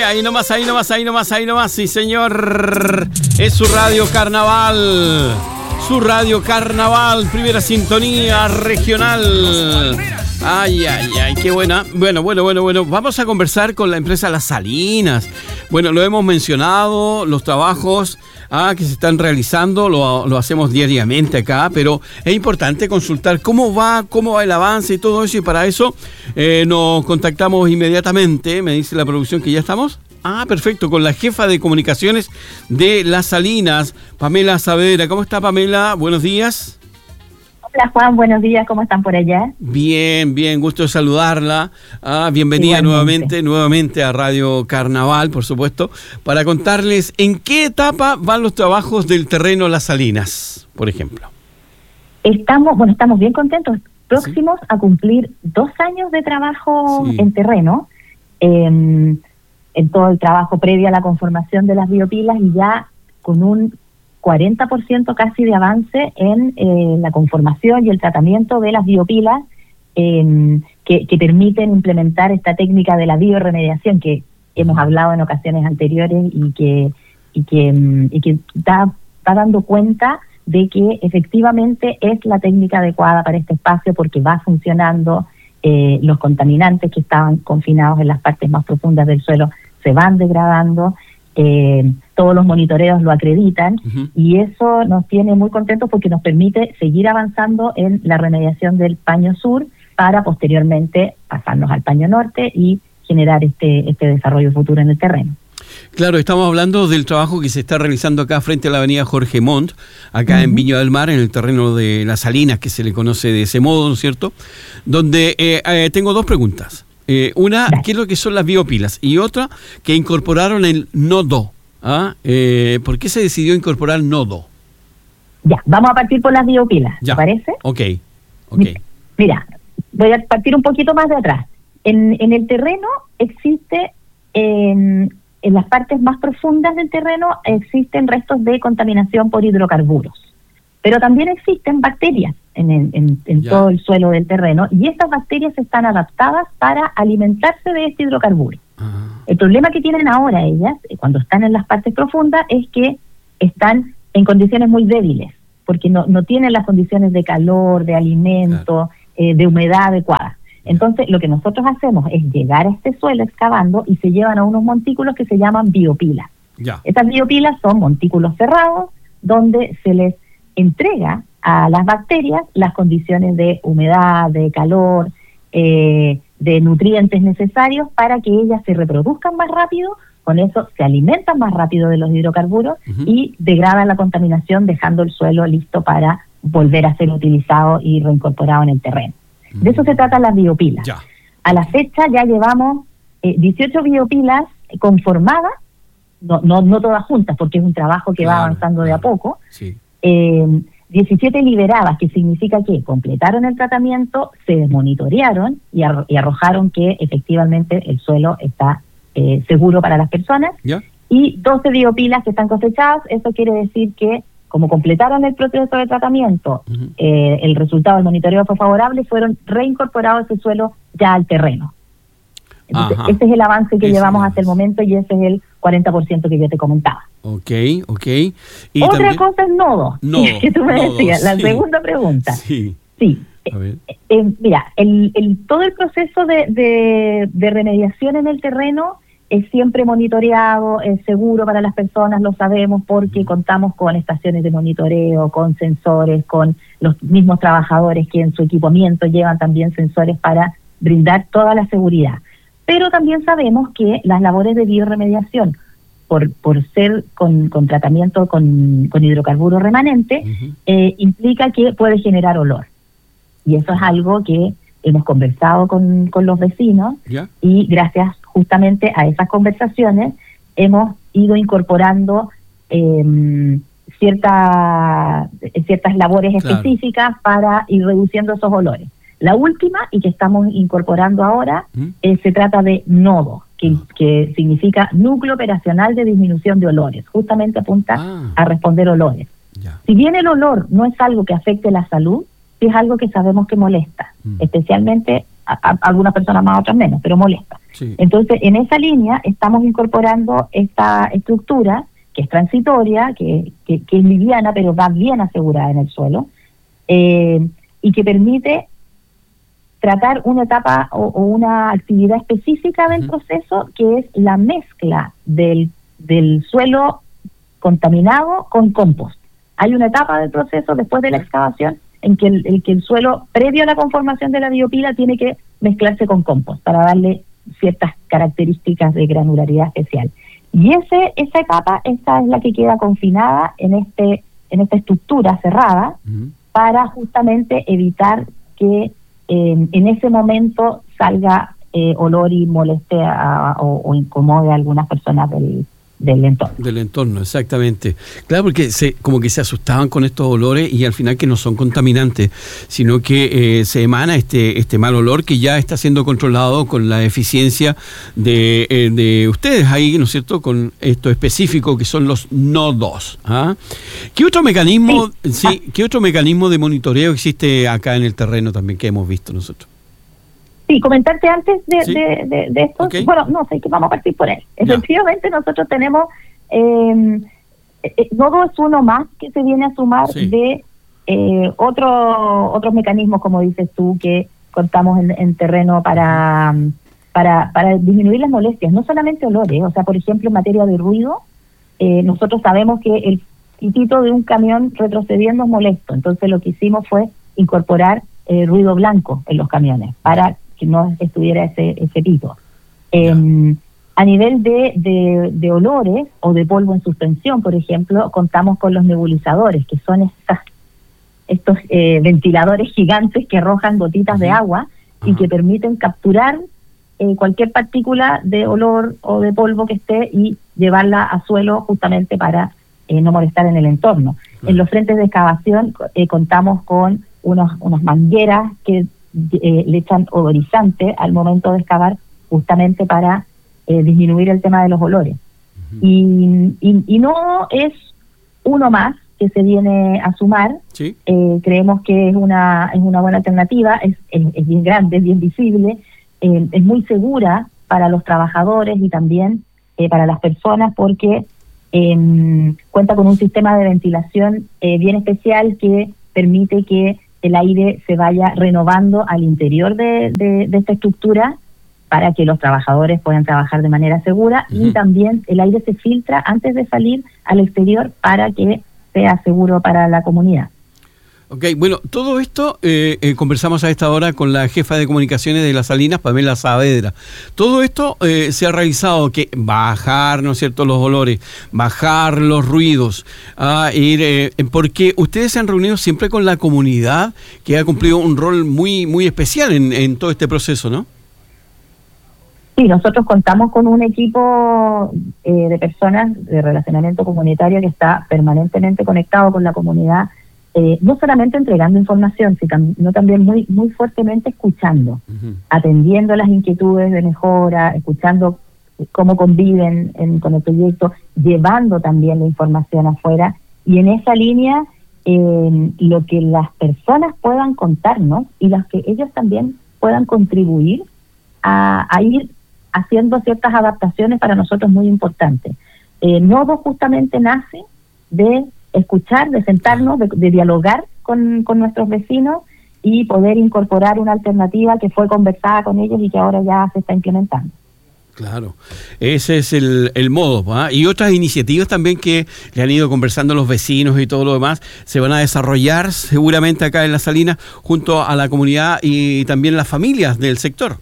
ahí nomás, ahí nomás, ahí nomás, ahí nomás, sí señor. Es su radio Carnaval. Su radio Carnaval, primera sintonía regional. Ay, qué buena. Bueno. Vamos a conversar con la empresa Las Salinas. Bueno, lo hemos mencionado, los trabajos que se están realizando, lo hacemos diariamente acá, pero es importante consultar cómo va el avance y todo eso, y para eso nos contactamos inmediatamente. Me dice la producción que ya estamos. Perfecto, con la jefa de comunicaciones de Las Salinas, Pamela Saavedra. ¿Cómo está, Pamela? Buenos días. Hola, Juan, buenos días, ¿cómo están por allá? Bien, gusto de saludarla. Bienvenida nuevamente a Radio Carnaval, por supuesto, para contarles en qué etapa van los trabajos del terreno Las Salinas, por ejemplo. Estamos bien contentos, próximos a cumplir 2 años de trabajo en terreno, en todo el trabajo previo a la conformación de las biopilas, y ya con un 40% casi de avance en la conformación y el tratamiento de las biopilas que permiten implementar esta técnica de la bioremediación que hemos hablado en ocasiones anteriores y que está dando cuenta de que efectivamente es la técnica adecuada para este espacio, porque va funcionando. Los contaminantes que estaban confinados en las partes más profundas del suelo se van degradando, todos los monitoreos lo acreditan, y eso nos tiene muy contentos porque nos permite seguir avanzando en la remediación del paño sur para posteriormente pasarnos al paño norte y generar este desarrollo futuro en el terreno. Claro, estamos hablando del trabajo que se está realizando acá frente a la avenida Jorge Montt, acá en Viña del Mar, en el terreno de Las Salinas, que se le conoce de ese modo, ¿no es cierto? Donde tengo 2 preguntas. Una, ¿qué es lo que son las biopilas? Y otra, que incorporaron el nodo. ¿Por qué se decidió incorporar nodo? Ya, vamos a partir por las biopilas, ¿te parece? Ok. Mira, voy a partir un poquito más de atrás. En el terreno existe... En las partes más profundas del terreno existen restos de contaminación por hidrocarburos, pero también existen bacterias en todo el suelo del terreno, y estas bacterias están adaptadas para alimentarse de este hidrocarburo. El problema que tienen ahora ellas, cuando están en las partes profundas, es que están en condiciones muy débiles, porque no tienen las condiciones de calor, de alimento, de humedad adecuadas. Entonces, lo que nosotros hacemos es llegar a este suelo excavando y se llevan a unos montículos que se llaman biopilas. Estas biopilas son montículos cerrados donde se les entrega a las bacterias las condiciones de humedad, de calor, de nutrientes necesarios para que ellas se reproduzcan más rápido. Con eso se alimentan más rápido de los hidrocarburos y degradan la contaminación, dejando el suelo listo para volver a ser utilizado y reincorporado en el terreno. De eso se tratan las biopilas. A la fecha ya llevamos 18 biopilas conformadas, no todas juntas, porque es un trabajo que va avanzando de a poco. 17 liberadas, que significa que completaron el tratamiento, se desmonitorearon y arrojaron que efectivamente el suelo está seguro para las personas. Y 12 biopilas que están cosechadas. Eso quiere decir que, como completaron el proceso de tratamiento, el resultado del monitoreo fue favorable, fueron reincorporados ese suelo ya al terreno. Entonces, este es el avance que llevamos hasta el momento, y ese es el 40% que yo te comentaba. Ok. Y otra cosa es nodo, que tú me decías, la segunda pregunta. Mira, todo el proceso de remediación en el terreno es siempre monitoreado, es seguro para las personas, lo sabemos porque contamos con estaciones de monitoreo, con sensores, con los mismos trabajadores que en su equipamiento llevan también sensores para brindar toda la seguridad. Pero también sabemos que las labores de bioremediación, por ser con tratamiento con hidrocarburos remanentes, implica que puede generar olor. Y eso es algo que hemos conversado con los vecinos, y gracias justamente a esas conversaciones hemos ido incorporando ciertas labores específicas para ir reduciendo esos olores. La última, y que estamos incorporando ahora, se trata de nodo, que significa Núcleo Operacional de Disminución de Olores. Justamente apunta a responder olores. Si bien el olor no es algo que afecte la salud, sí es algo que sabemos que molesta, especialmente a algunas personas más, otras menos, pero molesta. Sí. Entonces, en esa línea estamos incorporando esta estructura que es transitoria, que es liviana, pero va bien asegurada en el suelo, y que permite tratar una etapa o una actividad específica del proceso, que es la mezcla del suelo contaminado con compost. Hay una etapa del proceso después de la excavación en que el suelo, previo a la conformación de la biopila, tiene que mezclarse con compost para darle ciertas características de granularidad especial. Y esa etapa, esa es la que queda confinada en esta estructura cerrada, para justamente evitar que en ese momento salga olor y moleste o incomode a algunas personas del entorno. Del entorno, exactamente. Claro, porque como que se asustaban con estos olores, y al final que no son contaminantes, sino que se emana este mal olor que ya está siendo controlado con la eficiencia de ustedes ahí, ¿no es cierto?, con esto específico que son los nodos. ¿Ah? ¿Qué otro mecanismo, qué otro mecanismo de monitoreo existe acá en el terreno también que hemos visto nosotros? Sí, comentarte antes de esto. Okay. Bueno, no sé, que vamos a partir por él. Efectivamente, nosotros tenemos, nodo es uno más que se viene a sumar de otros mecanismos, como dices tú, que contamos en terreno para disminuir las molestias, no solamente olores. O sea, por ejemplo, en materia de ruido, nosotros sabemos que el pitito de un camión retrocediendo es molesto. Entonces, lo que hicimos fue incorporar ruido blanco en los camiones para que no estuviera ese pito. A nivel de olores o de polvo en suspensión, por ejemplo, contamos con los nebulizadores, que son estos ventiladores gigantes que arrojan gotitas de agua y que permiten capturar cualquier partícula de olor o de polvo que esté y llevarla a suelo, justamente para no molestar en el entorno. En los frentes de excavación contamos con unas mangueras que le echan odorizante al momento de excavar, justamente para disminuir el tema de los olores. Y no es uno más que se viene a sumar. ¿Sí? Creemos que es una buena alternativa, es bien grande, es bien visible, es muy segura para los trabajadores y también para las personas, porque cuenta con un sistema de ventilación bien especial que permite que el aire se vaya renovando al interior de esta estructura, para que los trabajadores puedan trabajar de manera segura, y también el aire se filtra antes de salir al exterior para que sea seguro para la comunidad. Ok, bueno, todo esto conversamos a esta hora con la jefa de comunicaciones de Las Salinas, Pamela Saavedra. Todo esto se ha realizado, que bajar, ¿no es cierto?, los olores, bajar los ruidos, porque ustedes se han reunido siempre con la comunidad, que ha cumplido un rol muy, muy especial en todo este proceso, ¿no? Sí, nosotros contamos con un equipo de personas de relacionamiento comunitario que está permanentemente conectado con la comunidad, no solamente entregando información, sino también muy, muy fuertemente escuchando, atendiendo las inquietudes de mejora, escuchando cómo conviven con el proyecto, llevando también la información afuera, y en esa línea lo que las personas puedan contarnos y las que ellos también puedan contribuir a ir haciendo ciertas adaptaciones, para nosotros muy importantes. Nodo justamente nace de escuchar, de sentarnos, de dialogar con nuestros vecinos y poder incorporar una alternativa que fue conversada con ellos y que ahora ya se está implementando. Claro, ese es el modo, ¿eh? Y otras iniciativas también que le han ido conversando los vecinos y todo lo demás se van a desarrollar seguramente acá en Las Salinas, junto a la comunidad y también las familias del sector.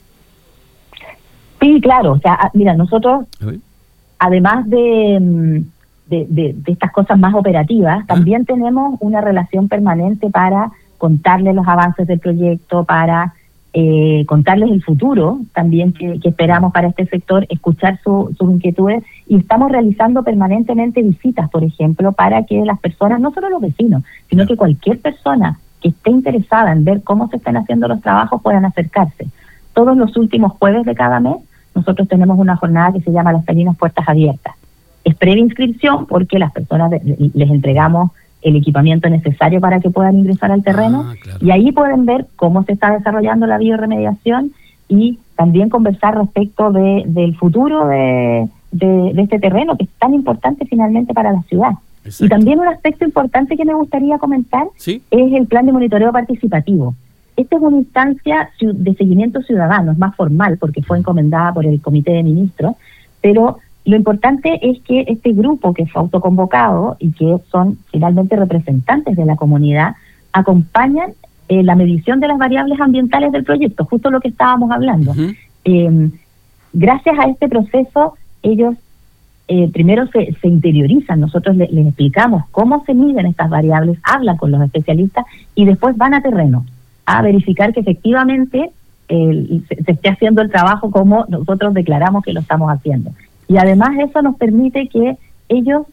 Sí, claro, o sea, mira, nosotros, además de estas cosas más operativas, también tenemos una relación permanente para contarles los avances del proyecto, para contarles el futuro también que esperamos para este sector, escuchar sus inquietudes, y estamos realizando permanentemente visitas, por ejemplo, para que las personas, no solo los vecinos, sino que cualquier persona que esté interesada en ver cómo se están haciendo los trabajos puedan acercarse. Todos los últimos jueves de cada mes nosotros tenemos una jornada que se llama Las Salinas Puertas Abiertas. Es previa inscripción, porque las personas les entregamos el equipamiento necesario para que puedan ingresar al terreno, claro. Y ahí pueden ver cómo se está desarrollando la bioremediación y también conversar respecto del futuro de este terreno que es tan importante finalmente para la ciudad. Exacto. Y también un aspecto importante que me gustaría comentar es el plan de monitoreo participativo. Esta es una instancia de seguimiento ciudadano, es más formal porque fue encomendada por el Comité de Ministros, pero lo importante es que este grupo que fue autoconvocado y que son finalmente representantes de la comunidad acompañan la medición de las variables ambientales del proyecto, justo lo que estábamos hablando. Gracias a este proceso, ellos primero se interiorizan, nosotros les explicamos cómo se miden estas variables, hablan con los especialistas y después van a terreno a verificar que efectivamente se esté haciendo el trabajo como nosotros declaramos que lo estamos haciendo. Y además eso nos permite que ellos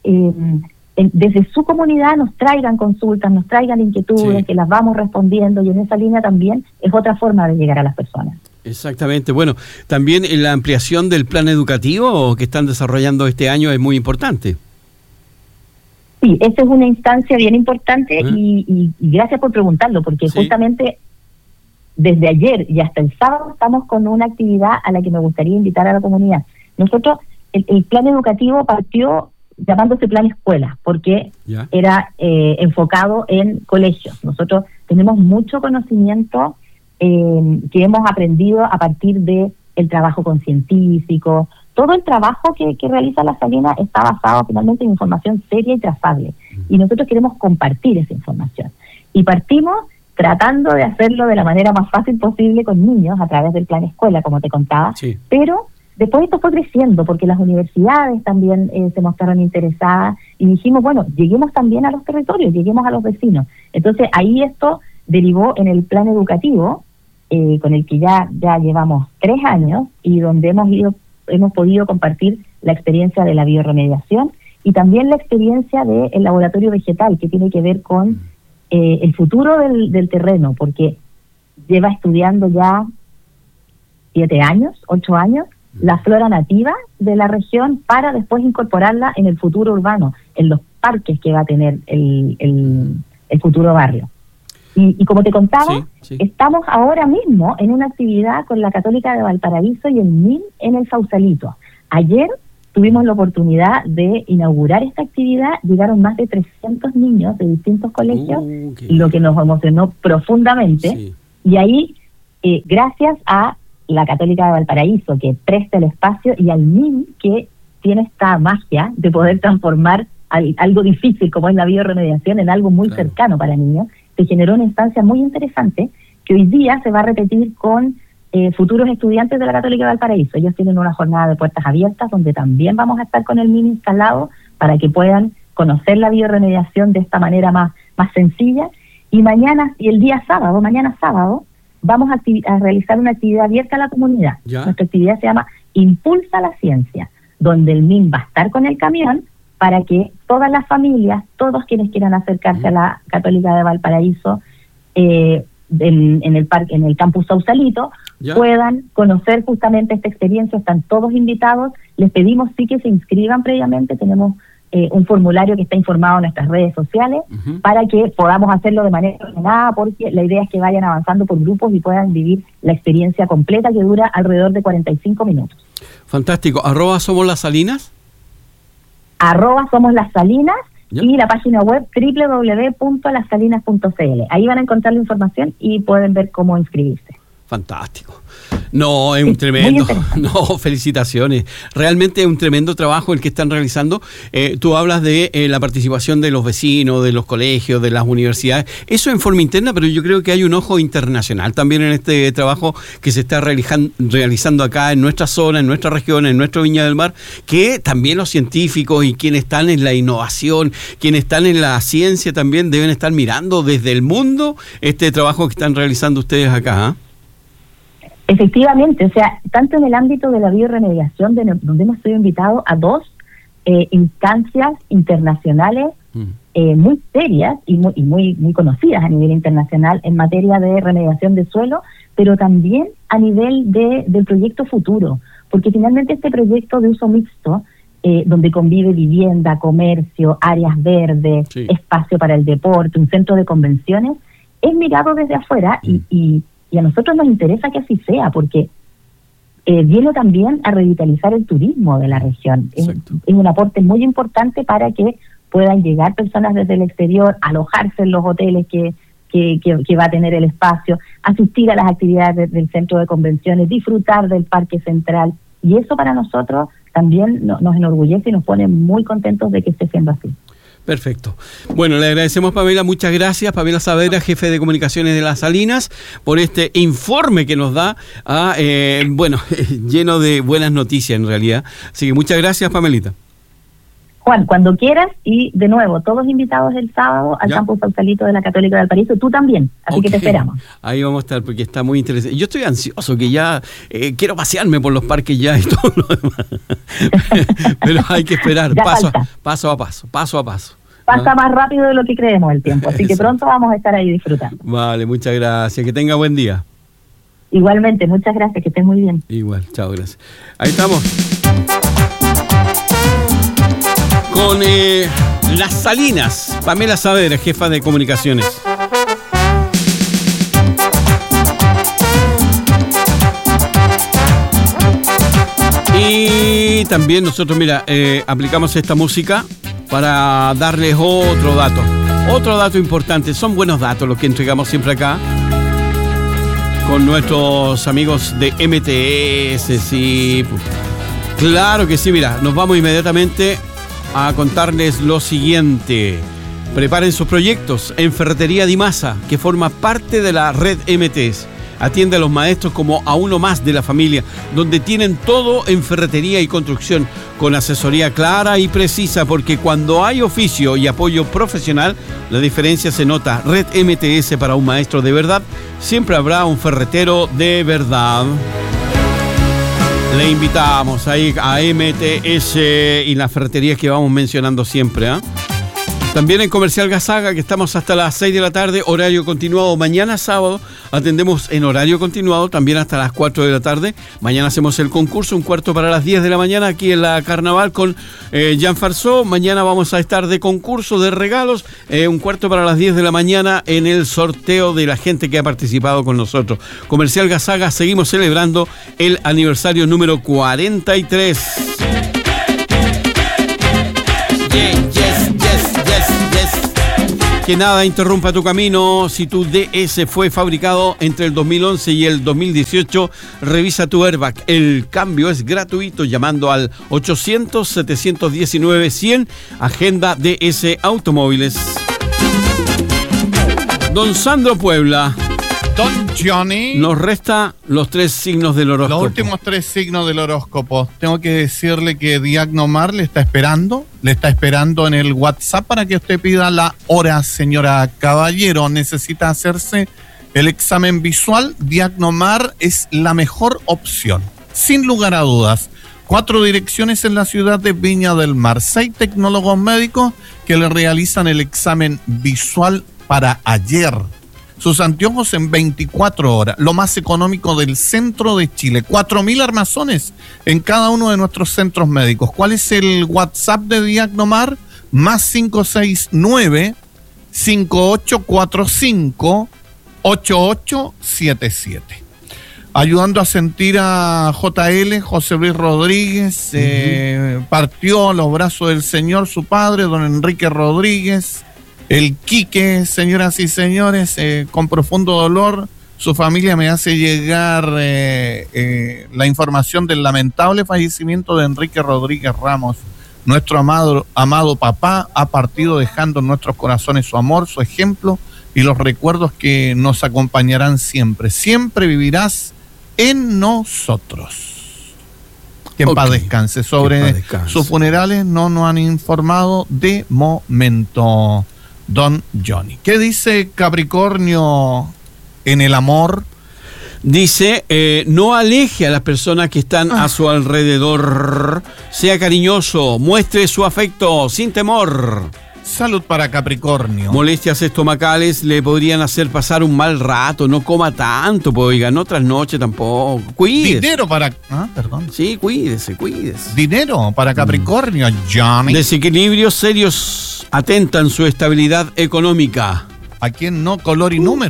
desde su comunidad nos traigan consultas, nos traigan inquietudes, que las vamos respondiendo, y en esa línea también es otra forma de llegar a las personas. Exactamente. Bueno, también la ampliación del plan educativo que están desarrollando este año es muy importante. Sí, esa es una instancia bien importante y gracias por preguntarlo, porque justamente desde ayer y hasta el sábado estamos con una actividad a la que me gustaría invitar a la comunidad. Nosotros, el plan educativo partió llamándose plan escuela, porque era enfocado en colegios. Nosotros tenemos mucho conocimiento que hemos aprendido a partir de el trabajo con científicos. Todo el trabajo que realiza la Salina está basado finalmente en información seria y trazable. Y nosotros queremos compartir esa información. Y partimos tratando de hacerlo de la manera más fácil posible con niños a través del plan escuela, como te contaba. Pero después esto fue creciendo porque las universidades también se mostraron interesadas y dijimos, bueno, lleguemos también a los territorios, lleguemos a los vecinos. Entonces ahí esto derivó en el plan educativo, con el que ya llevamos 3 años y donde hemos podido compartir la experiencia de la bioremediación y también la experiencia del laboratorio vegetal, que tiene que ver con el futuro del terreno, porque lleva estudiando ya 7 años, 8 años, la flora nativa de la región para después incorporarla en el futuro urbano, en los parques que va a tener el futuro barrio. Y como te contaba, estamos ahora mismo en una actividad con la Católica de Valparaíso y el MIN en el Sausalito. Ayer tuvimos la oportunidad de inaugurar esta actividad, llegaron más de 300 niños de distintos colegios, lo que nos emocionó profundamente, y ahí, gracias a la Católica de Valparaíso, que presta el espacio, y al MIN, que tiene esta magia de poder transformar algo difícil como es la bioremediación en algo muy cercano para niños, se generó una instancia muy interesante que hoy día se va a repetir con futuros estudiantes de la Católica de Valparaíso. Ellos tienen una jornada de puertas abiertas donde también vamos a estar con el MIN instalado para que puedan conocer la bioremediación de esta manera más sencilla. Y mañana sábado, vamos a realizar una actividad abierta a la comunidad. Nuestra actividad se llama Impulsa la Ciencia, donde el MIN va a estar con el camión para que todas las familias, todos quienes quieran acercarse a la Católica de Valparaíso, en el campus Sausalito, puedan conocer justamente esta experiencia. Están todos invitados. Les pedimos que se inscriban previamente. Tenemos un formulario que está informado en nuestras redes sociales para que podamos hacerlo de manera ordenada, porque la idea es que vayan avanzando por grupos y puedan vivir la experiencia completa, que dura alrededor de 45 minutos. Fantástico. ¿Somos las Salinas? @somos las Salinas y la página web www.lasalinas.cl. Ahí van a encontrar la información y pueden ver cómo inscribirse. Fantástico. No, es un tremendo, felicitaciones. Realmente es un tremendo trabajo el que están realizando. Tú hablas de la participación de los vecinos, de los colegios, de las universidades. Eso en forma interna, pero yo creo que hay un ojo internacional también en este trabajo que se está realizando acá en nuestra zona, en nuestra región, en nuestra Viña del Mar, que también los científicos y quienes están en la innovación, quienes están en la ciencia también deben estar mirando desde el mundo este trabajo que están realizando ustedes acá, Efectivamente, o sea, tanto en el ámbito de la bioremediación, donde hemos sido invitados a 2 instancias internacionales muy serias y muy conocidas a nivel internacional en materia de remediación de suelo, pero también a nivel del proyecto futuro, porque finalmente este proyecto de uso mixto, donde convive vivienda, comercio, áreas verdes, espacio para el deporte, un centro de convenciones, es mirado desde afuera y y a nosotros nos interesa que así sea, porque viene también a revitalizar el turismo de la región. Es un aporte muy importante para que puedan llegar personas desde el exterior, alojarse en los hoteles que va a tener el espacio, asistir a las actividades del centro de convenciones, disfrutar del Parque Central, y eso para nosotros también nos enorgullece y nos pone muy contentos de que esté siendo así. Perfecto. Bueno, le agradecemos, Pamela, muchas gracias. Pamela Saavedra, jefe de comunicaciones de Las Salinas, por este informe que nos da, lleno de buenas noticias en realidad. Así que muchas gracias, Pamelita. Juan, cuando quieras, y de nuevo, todos invitados el sábado al Campus Sausalito de la Católica de Valparaíso, tú también, así que te esperamos. Ahí vamos a estar, porque está muy interesante. Yo estoy ansioso, que ya quiero pasearme por los parques ya y todo lo demás. Pero hay que esperar, paso a paso. Pasa más rápido de lo que creemos el tiempo, así que pronto vamos a estar ahí disfrutando. Vale, muchas gracias, que tenga buen día. Igualmente, muchas gracias, que estés muy bien. Igual, chao, gracias. Ahí estamos. Con Las Salinas, Pamela Saavedra, jefa de comunicaciones. Y también nosotros, aplicamos esta música para darles otro dato importante. Son buenos datos los que entregamos siempre acá con nuestros amigos de MTS, sí. Claro que sí, nos vamos inmediatamente a contarles lo siguiente. Preparen sus proyectos en Ferretería Di Masa, que forma parte de la red MTS. Atiende a los maestros como a uno más de la familia, donde tienen todo en ferretería y construcción, con asesoría clara y precisa, porque cuando hay oficio y apoyo profesional, la diferencia se nota. Red MTS, para un maestro de verdad, siempre habrá un ferretero de verdad. Le invitamos ahí a MTS y las ferreterías que vamos mencionando siempre, ¿eh? También en Comercial Gazaga, que estamos hasta las 6 de la tarde, horario continuado. Mañana sábado atendemos en horario continuado, también hasta las 4 de la tarde. Mañana hacemos el concurso, 9:45 de la mañana, aquí en la Carnaval con Jean Farsó. Mañana vamos a estar de concurso de regalos, 9:45 de la mañana, en el sorteo de la gente que ha participado con nosotros. Comercial Gazaga, seguimos celebrando el aniversario número 43. Que nada interrumpa tu camino. Si tu DS fue fabricado entre el 2011 y el 2018, revisa tu airbag. El cambio es gratuito llamando al 800-719-100, Agenda DS Automóviles. Don Sandro Puebla. Don Johnny. Nos resta los 3 signos del horóscopo. Los últimos 3 signos del horóscopo. Tengo que decirle que Diagnomar le está esperando en el WhatsApp para que usted pida la hora, señora caballero. Necesita hacerse el examen visual. Diagnomar es la mejor opción, sin lugar a dudas. 4 direcciones en la ciudad de Viña del Mar. 6 tecnólogos médicos que le realizan el examen visual para ayer. Sus anteojos en 24 horas, lo más económico del centro de Chile. 4.000 armazones en cada uno de nuestros centros médicos. ¿Cuál es el WhatsApp de Diagnomar? Más 569-5845-8877. Ayudando a sentir a JL, José Luis Rodríguez, partió a los brazos del Señor su padre, don Enrique Rodríguez. El Quique, señoras y señores, con profundo dolor, su familia me hace llegar la información del lamentable fallecimiento de Enrique Rodríguez Ramos. Nuestro amado papá ha partido dejando en nuestros corazones su amor, su ejemplo y los recuerdos que nos acompañarán siempre. Siempre vivirás en nosotros. Que en paz descanse. Sobre sus funerales no nos han informado de momento. Don Johnny. ¿Qué dice Capricornio en el amor? Dice, no aleje a las personas que están a su alrededor. Sea cariñoso, muestre su afecto sin temor. Salud para Capricornio. Molestias estomacales le podrían hacer pasar un mal rato. No coma tanto, pues, oiga, no trasnoche tampoco. Cuídese. Dinero para... perdón. Sí, cuídese. Dinero para Capricornio, Johnny. Desequilibrios serios atentan su estabilidad económica. ¿A quién no? Color y número.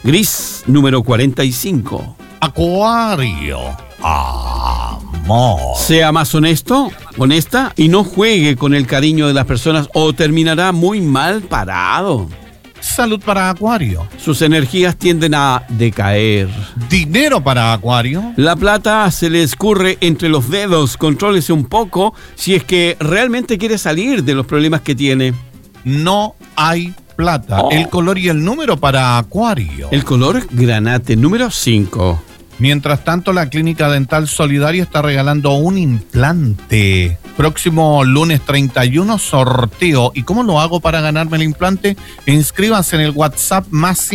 Gris número 45. Acuario. Amor. Sea más honesto, honesta y no juegue con el cariño de las personas o terminará muy mal parado. Salud para Acuario. Sus energías tienden a decaer. Dinero para Acuario. La plata se le escurre entre los dedos. Contrólese un poco si es que realmente quiere salir de los problemas que tiene. No hay plata. El color y el número para Acuario. El color granate número 5. Mientras tanto, la Clínica Dental Solidaria está regalando un implante. Próximo lunes 31, sorteo. ¿Y cómo lo hago para ganarme el implante? Inscríbanse en el WhatsApp más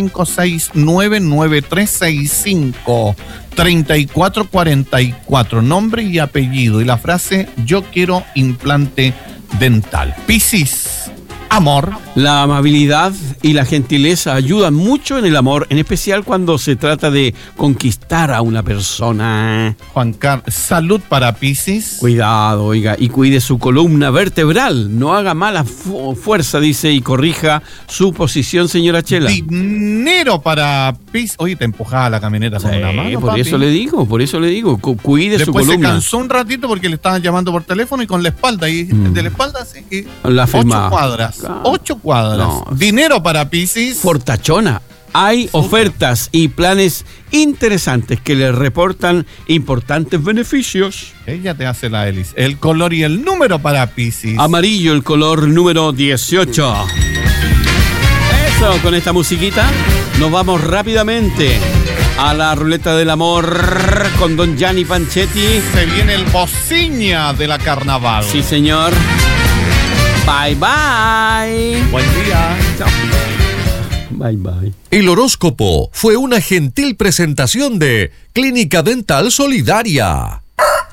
569-9365-3444. Nombre y apellido. Y la frase, yo quiero implante dental. Piscis. Amor. La amabilidad y la gentileza ayudan mucho en el amor, en especial cuando se trata de conquistar a una persona. Juan Carlos, salud para Piscis. Cuidado, oiga, y cuide su columna vertebral. No haga mala fuerza, dice, y corrija su posición, señora Chela. Dinero para Piscis. Oye, te empujaba la camioneta con una mano, por papi. eso le digo. Cuide su Después columna. se cansó un ratito porque le estaban llamando por teléfono y con la espalda. Y de la espalda, sí. Y La 8 firma. cuadras. 8 cuadras. No. Dinero para Piscis. Fortachona. Hay ofertas y planes interesantes que le reportan importantes beneficios. Ella te hace la hélice. El color y el número para Piscis. Amarillo, el color número 18. Eso, con esta musiquita nos vamos rápidamente a la ruleta del amor con don Gianni Panchetti. Se viene el bociña de la carnaval. Sí, señor. Bye, bye. Buen día. Chao. Bye, bye. El horóscopo fue una gentil presentación de Clínica Dental Solidaria.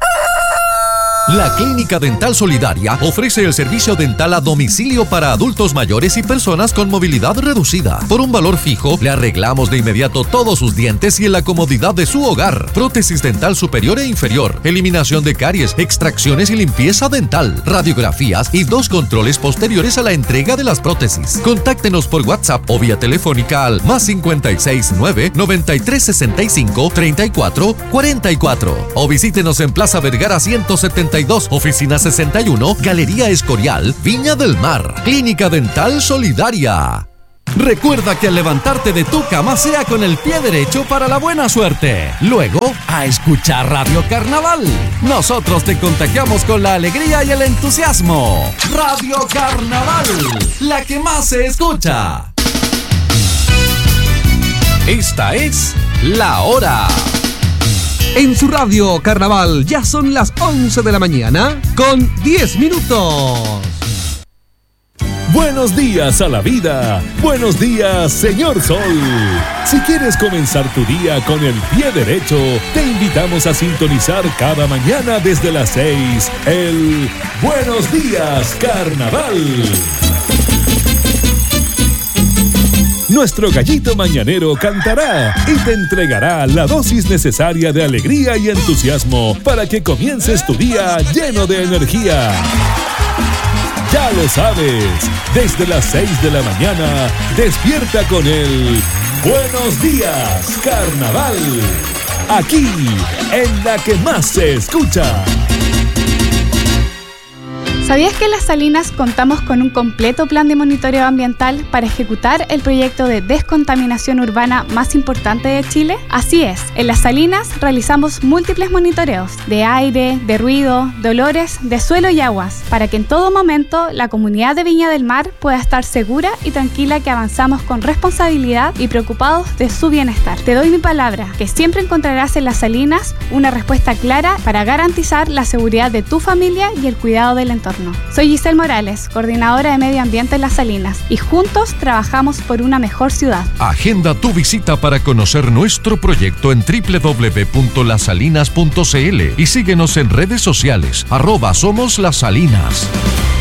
La Clínica Dental Solidaria ofrece el servicio dental a domicilio para adultos mayores y personas con movilidad reducida. Por un valor fijo, le arreglamos de inmediato todos sus dientes y en la comodidad de su hogar. Prótesis dental superior e inferior, eliminación de caries, extracciones y limpieza dental, radiografías y 2 controles posteriores a la entrega de las prótesis. Contáctenos por WhatsApp o vía telefónica al más 569-9365-3444 o visítenos en Plaza Vergara 172, Oficina 61, Galería Escorial, Viña del Mar. Clínica Dental Solidaria. Recuerda que al levantarte de tu cama sea con el pie derecho para la buena suerte. Luego, a escuchar Radio Carnaval. Nosotros te contagiamos con la alegría y el entusiasmo. Radio Carnaval, la que más se escucha. Esta es La Hora. En su Radio Carnaval ya son las 11 de la mañana con 10 minutos. Buenos días a la vida. Buenos días, señor Sol. Si quieres comenzar tu día con el pie derecho, te invitamos a sintonizar cada mañana desde las 6 el Buenos Días Carnaval. Nuestro gallito mañanero cantará y te entregará la dosis necesaria de alegría y entusiasmo para que comiences tu día lleno de energía. Ya lo sabes, desde las 6 de la mañana, despierta con el Buenos Días Carnaval. Aquí, en la que más se escucha. ¿Sabías que en Las Salinas contamos con un completo plan de monitoreo ambiental para ejecutar el proyecto de descontaminación urbana más importante de Chile? Así es, en Las Salinas realizamos múltiples monitoreos de aire, de ruido, de olores, de suelo y aguas, para que en todo momento la comunidad de Viña del Mar pueda estar segura y tranquila que avanzamos con responsabilidad y preocupados de su bienestar. Te doy mi palabra, que siempre encontrarás en Las Salinas una respuesta clara para garantizar la seguridad de tu familia y el cuidado del entorno. Soy Giselle Morales, coordinadora de Medio Ambiente en Las Salinas, y juntos trabajamos por una mejor ciudad. Agenda tu visita para conocer nuestro proyecto en www.lasalinas.cl y síguenos en redes sociales @somoslasalinas.